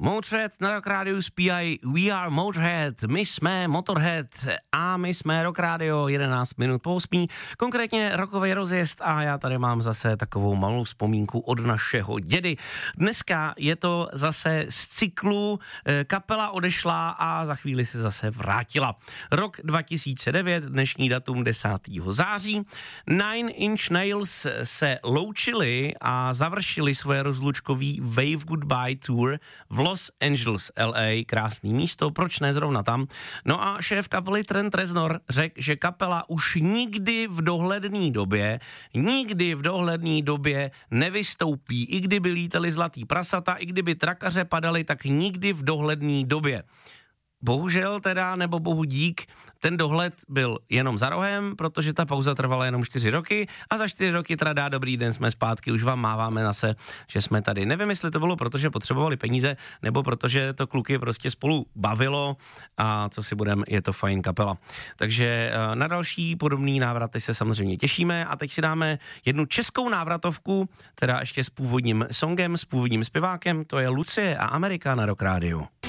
Motorhead na Rock Radio zpívají We Are Motorhead, my jsme Motorhead a my jsme Rock Radio 11 minut po 8, konkrétně rokový rozjezd a já tady mám zase takovou malou vzpomínku od našeho dědy. Dneska je to zase z cyklu, kapela odešla a za chvíli se zase vrátila. Rok 2009, dnešní datum 10. září, Nine Inch Nails se loučili a završili svoje rozlučkový Wave Goodbye Tour v Los Angeles, LA, krásný místo, proč ne zrovna tam. No a šéf kapely Trent Reznor řekl, že kapela už nikdy v dohledné době nevystoupí, i kdyby lítali zlatý prasata, i kdyby trakaře padaly, tak nikdy v dohledné době. Bohužel teda, nebo bohu dík, ten dohled byl jenom za rohem, protože ta pauza trvala jenom 4 roky a za 4 roky teda dá dobrý den, jsme zpátky, už vám máváme zase, že jsme tady. Nevím, jestli to bylo, protože potřebovali peníze, nebo protože to kluky prostě spolu bavilo a co si budem, je to fajn kapela. Takže na další podobný návraty se samozřejmě těšíme a teď si dáme jednu českou návratovku, teda ještě s původním songem, s původním zpěvákem, to je Lucie a Amerika na Rock Radio.